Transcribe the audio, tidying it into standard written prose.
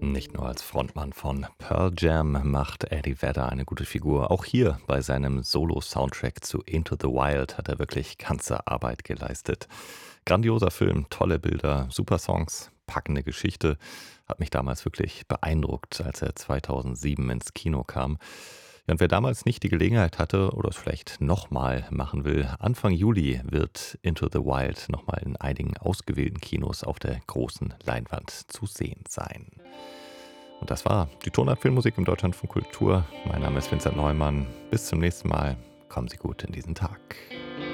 Nicht nur als Frontmann von Pearl Jam macht Eddie Vedder eine gute Figur. Auch hier bei seinem Solo-Soundtrack zu Into the Wild hat er wirklich ganze Arbeit geleistet. Grandioser Film, tolle Bilder, super Songs, packende Geschichte. Hat mich damals wirklich beeindruckt, als er 2007 ins Kino kam. Ja, und wer damals nicht die Gelegenheit hatte oder es vielleicht nochmal machen will, Anfang Juli wird Into the Wild nochmal in einigen ausgewählten Kinos auf der großen Leinwand zu sehen sein. Und das war die Tonart Filmmusik im Deutschlandfunk Kultur. Mein Name ist Vincent Neumann. Bis zum nächsten Mal. Kommen Sie gut in diesen Tag.